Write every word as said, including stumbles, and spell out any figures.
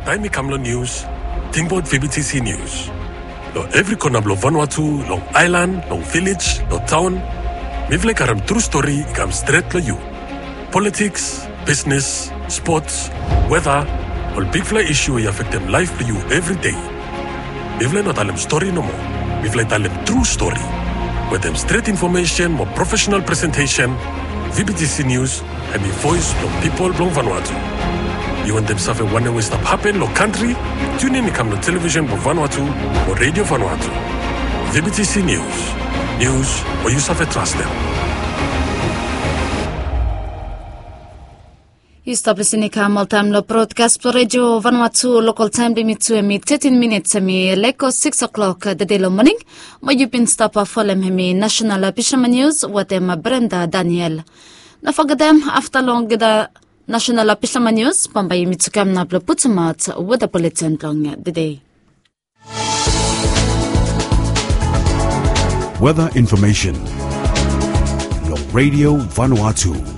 Taimi Kamlo News, Tingbot V B T C News. Lo every corner of Vanuatu, Long Island, Long Village, Long Town. Mivle karam true story ikam straight to you. Politics, business, sports, weather, all big fly issue will affect them life to you every day. Mivle not tell them story no more. Mivle tell them true story. With them straight information, more professional presentation, V B T C News, and the voice from people from Vanuatu. You want them suffer one way stop happen, lo country, tune in and come to television for Vanuatu or radio Vanuatu. V B T C News. News where you suffer trust them. You stop listening to Multime Lo broadcast for radio Vanuatu local time limit to me thirteen minutes me leko six o'clock the day morning. My you been stop for me national Pishama News with them Brenda Daniel. Na fagadem after long the national Pishama News pambay mitsukam na putsumat with the bulletin long the day. Weather information. Your radio Vanuatu.